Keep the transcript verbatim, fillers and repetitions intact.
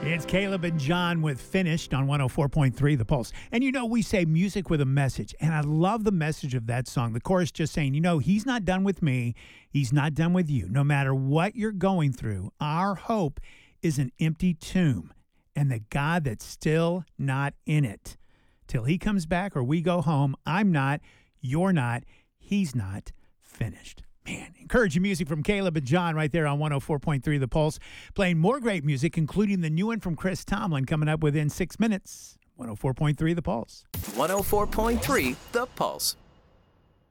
It's Caleb and John with Finished on one oh four point three The Pulse. And you know, we say music with a message, and I love the message of that song. The chorus just saying, you know, he's not done with me, he's not done with you. No matter what you're going through, our hope is an empty tomb and the God that's still not in it. Till he comes back or we go home, I'm not, you're not, he's not finished. Man, encouraging music from Caleb and John right there on one oh four point three The Pulse. Playing more great music, including the new one from Chris Tomlin coming up within six minutes. one oh four point three The Pulse. one oh four point three The Pulse.